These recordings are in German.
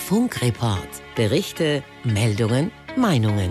Funkreport. Berichte, Meldungen, Meinungen.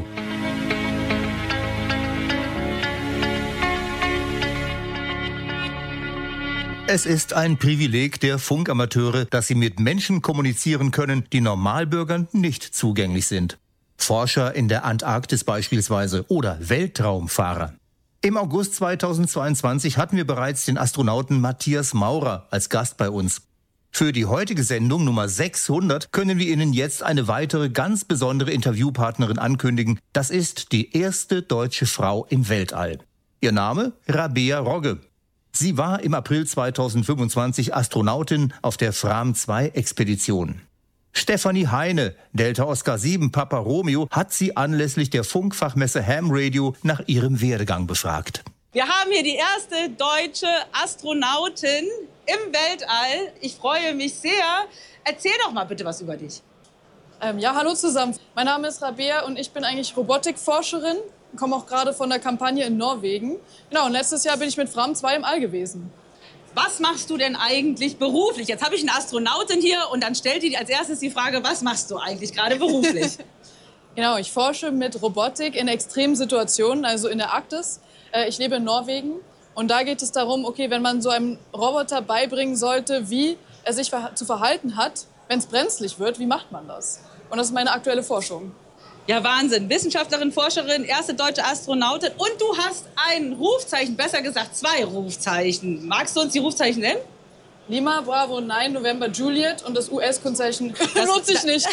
Es ist ein Privileg der Funkamateure, dass sie mit Menschen kommunizieren können, die Normalbürgern nicht zugänglich sind. Forscher in der Antarktis beispielsweise oder Weltraumfahrer. Im August 2022 hatten wir bereits den Astronauten Matthias Maurer als Gast bei uns. Für die heutige Sendung Nummer 600 können wir Ihnen jetzt eine weitere ganz besondere Interviewpartnerin ankündigen. Das ist die erste deutsche Frau im Weltall. Ihr Name? Rabea Rogge. Sie war im April 2025 Astronautin auf der Fram-2-Expedition. Stefanie Heine, Delta Oscar 7 Papa Romeo, hat sie anlässlich der Funkfachmesse Ham Radio nach ihrem Werdegang befragt. Wir haben hier die erste deutsche Astronautin im Weltall. Ich freue mich sehr. Erzähl doch mal bitte was über dich. Hallo zusammen. Mein Name ist Rabea und ich bin eigentlich Robotikforscherin. Ich komme auch gerade von der Kampagne in Norwegen. Genau, und letztes Jahr bin ich mit Fram 2 im All gewesen. Was machst du denn eigentlich beruflich? Jetzt habe ich eine Astronautin hier und dann stellt die als erstes die Frage, was machst du eigentlich gerade beruflich? Genau, ich forsche mit Robotik in extremen Situationen, also in der Arktis. Ich lebe in Norwegen und da geht es darum, okay, wenn man so einem Roboter beibringen sollte, wie er sich zu verhalten hat, wenn es brenzlig wird, wie macht man das? Und das ist meine aktuelle Forschung. Ja, Wahnsinn. Wissenschaftlerin, Forscherin, erste deutsche Astronautin. Und du hast ein Rufzeichen, besser gesagt 2 Rufzeichen. Magst du uns die Rufzeichen nennen? Lima, Bravo, 9, November, Juliet und das US-Kennzeichen nutze ich nicht.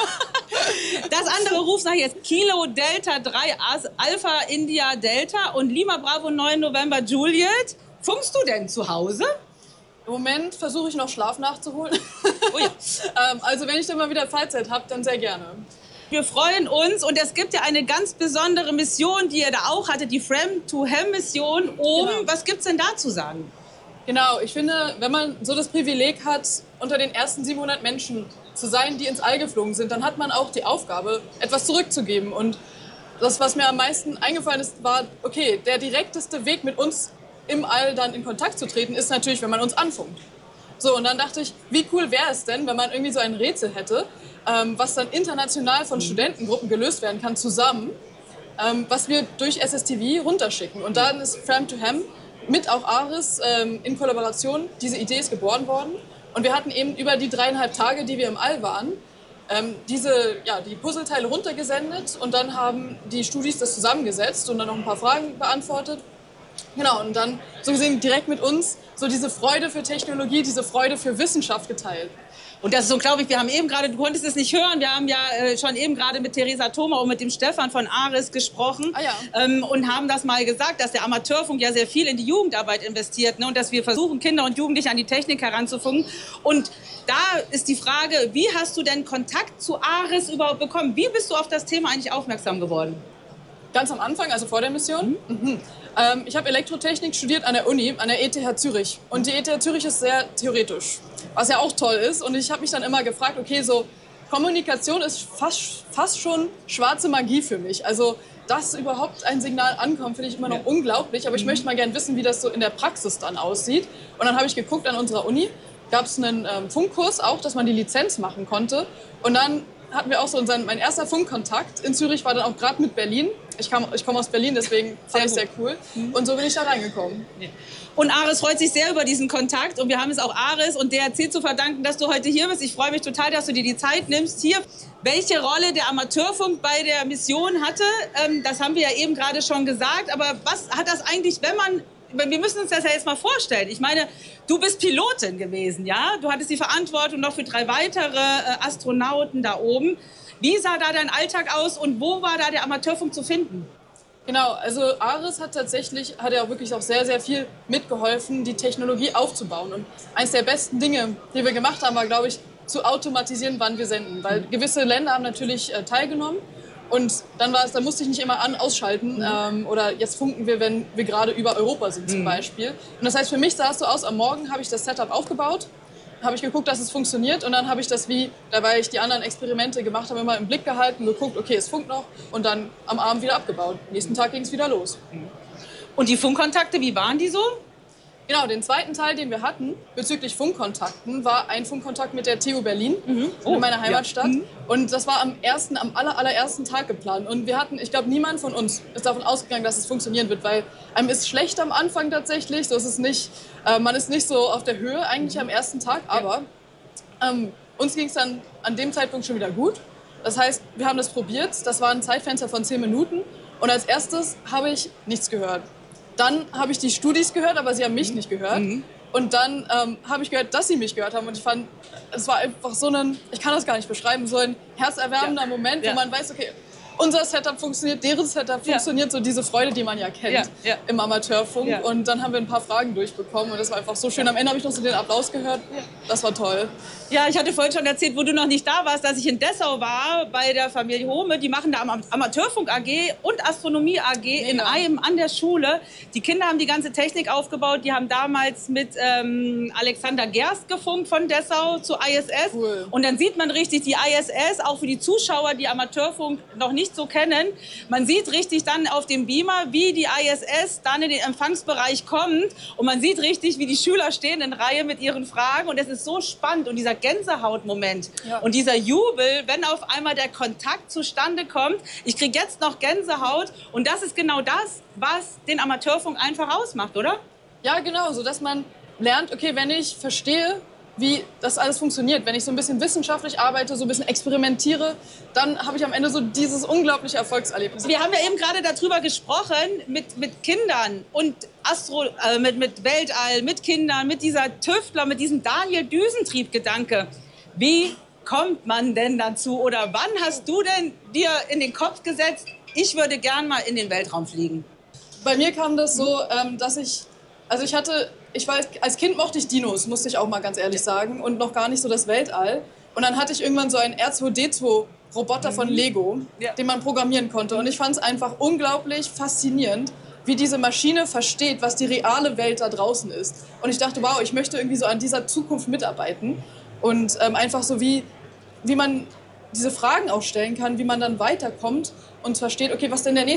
Das andere Rufzeichen ist Kilo Delta 3 Alpha India Delta und Lima, Bravo, 9, November, Juliet. Funkst du denn zu Hause? Im Moment versuche ich noch Schlaf nachzuholen. Oh ja. Also wenn ich dann mal wieder Freizeit habe, dann sehr gerne. Wir freuen uns und es gibt ja eine ganz besondere Mission, die ihr da auch hattet, die Fram-to-Ham-Mission oben. Genau. Was gibt's denn da zu sagen? Genau, ich finde, wenn man so das Privileg hat, unter den ersten 700 Menschen zu sein, die ins All geflogen sind, dann hat man auch die Aufgabe, etwas zurückzugeben. Und das, was mir am meisten eingefallen ist, war, okay, der direkteste Weg mit uns im All dann in Kontakt zu treten, ist natürlich, wenn man uns anfunkt. So, und dann dachte ich, wie cool wäre es denn, wenn man irgendwie so ein Rätsel hätte, was dann international von Studentengruppen gelöst werden kann, zusammen, was wir durch SSTV runterschicken. Und dann ist Fram2Ham mit auch ARIS in Kollaboration, diese Idee ist geboren worden. Und wir hatten eben über die 3,5 Tage, die wir im All waren, die Puzzleteile runtergesendet und dann haben die Studis das zusammengesetzt und dann noch ein paar Fragen beantwortet. Genau, und dann so gesehen direkt mit uns so diese Freude für Technologie, diese Freude für Wissenschaft geteilt. Und das ist unglaublich, wir haben eben gerade, du konntest es nicht hören, wir haben ja schon eben gerade mit Theresa Thoma und mit dem Stefan von ARIS gesprochen und haben das mal gesagt, dass der Amateurfunk ja sehr viel in die Jugendarbeit investiert, ne, und dass wir versuchen, Kinder und Jugendliche an die Technik heranzufunken. Und da ist die Frage, wie hast du denn Kontakt zu ARIS überhaupt bekommen? Wie bist du auf das Thema eigentlich aufmerksam geworden? Ganz am Anfang, also vor der Mission. Ich habe Elektrotechnik studiert an der Uni, an der ETH Zürich. Und die ETH Zürich ist sehr theoretisch, was ja auch toll ist. Und ich habe mich dann immer gefragt, okay, so Kommunikation ist fast schon schwarze Magie für mich. Also, dass überhaupt ein Signal ankommt, finde ich immer noch unglaublich. Aber ich möchte mal gerne wissen, wie das so in der Praxis dann aussieht. Und dann habe ich geguckt, an unserer Uni gab es einen Funkkurs auch, dass man die Lizenz machen konnte. Und dann hatten wir auch so mein erster Funkkontakt in Zürich war dann auch gerade mit Berlin. Ich komme aus Berlin, deswegen fand ich sehr cool. Und so bin ich da reingekommen. Und ARIS freut sich sehr über diesen Kontakt und wir haben es auch ARIS und DRC zu verdanken, dass du heute hier bist. Ich freue mich total, dass du dir die Zeit nimmst hier. Welche Rolle der Amateurfunk bei der Mission hatte, das haben wir ja eben gerade schon gesagt. Aber was hat das eigentlich, wir müssen uns das ja jetzt mal vorstellen. Ich meine, du bist Pilotin gewesen, ja? Du hattest die Verantwortung noch für 3 weitere Astronauten da oben. Wie sah da dein Alltag aus und wo war da der Amateurfunk zu finden? Genau, also ARIS hat ja auch wirklich auch sehr, sehr viel mitgeholfen, die Technologie aufzubauen. Und eines der besten Dinge, die wir gemacht haben, war, glaube ich, zu automatisieren, wann wir senden. Weil gewisse Länder haben natürlich teilgenommen. Und dann musste ich nicht immer ausschalten oder jetzt funken wir, wenn wir gerade über Europa sind zum Beispiel. Und das heißt, für mich sah es so aus, am Morgen habe ich das Setup aufgebaut, habe ich geguckt, dass es funktioniert und dann habe ich das weil ich die anderen Experimente gemacht habe, immer im Blick gehalten, geguckt, okay, es funkt noch und dann am Abend wieder abgebaut. Nächsten Tag ging es wieder los. Und die Funkkontakte, wie waren die so? Genau, den zweiten Teil, den wir hatten bezüglich Funkkontakten, war ein Funkkontakt mit der TU Berlin, in meiner Heimatstadt. Ja. Und das war am allerersten Tag geplant. Und wir hatten, ich glaube, niemand von uns ist davon ausgegangen, dass es funktionieren wird, weil einem ist schlecht am Anfang tatsächlich. So ist es nicht, man ist nicht so auf der Höhe eigentlich am ersten Tag, aber uns ging es dann an dem Zeitpunkt schon wieder gut. Das heißt, wir haben das probiert. Das war ein Zeitfenster von 10 Minuten. Und als erstes habe ich nichts gehört. Dann habe ich die Studis gehört, aber sie haben mich nicht gehört. Und dann habe ich gehört, dass sie mich gehört haben. Und ich fand, es war einfach so ich kann das gar nicht beschreiben, so ein herzerwärmender Moment, wo man weiß, okay, unser Setup funktioniert, deren Setup funktioniert, so diese Freude, die man ja kennt im Amateurfunk. Ja. Und dann haben wir ein paar Fragen durchbekommen und das war einfach so schön. Am Ende habe ich noch so den Applaus gehört. Ja. Das war toll. Ja, ich hatte vorhin schon erzählt, wo du noch nicht da warst, dass ich in Dessau war bei der Familie Home. Die machen da Amateurfunk AG und Astronomie AG in einem an der Schule. Die Kinder haben die ganze Technik aufgebaut. Die haben damals mit Alexander Gerst gefunkt von Dessau zu ISS. Cool. Und dann sieht man richtig die ISS, auch für die Zuschauer, die Amateurfunk noch nicht so kennen. Man sieht richtig dann auf dem Beamer, wie die ISS dann in den Empfangsbereich kommt. Und man sieht richtig, wie die Schüler stehen in Reihe mit ihren Fragen. Und es ist so spannend. Und dieser Gänsehautmoment und dieser Jubel, wenn auf einmal der Kontakt zustande kommt. Ich kriege jetzt noch Gänsehaut. Und das ist genau das, was den Amateurfunk einfach ausmacht, oder? Ja, genau. So dass man lernt, okay, wenn ich verstehe, wie das alles funktioniert. Wenn ich so ein bisschen wissenschaftlich arbeite, so ein bisschen experimentiere, dann habe ich am Ende so dieses unglaubliche Erfolgserlebnis. Wir haben ja eben gerade darüber gesprochen, mit Kindern und mit Weltall, mit Kindern, mit dieser Tüftler, mit diesem Daniel-Düsentrieb-Gedanke. Wie kommt man denn dazu oder wann hast du denn dir in den Kopf gesetzt, ich würde gern mal in den Weltraum fliegen? Bei mir kam das so, dass ich weiß, als Kind mochte ich Dinos, musste ich auch mal ganz ehrlich sagen, und noch gar nicht so das Weltall. Und dann hatte ich irgendwann so einen R2D2-Roboter von Lego, den man programmieren konnte. Und ich fand es einfach unglaublich faszinierend, wie diese Maschine versteht, was die reale Welt da draußen ist. Und ich dachte, wow, ich möchte irgendwie so an dieser Zukunft mitarbeiten. Und einfach so, wie man diese Fragen auch stellen kann, wie man dann weiterkommt und versteht, okay, was denn der nächste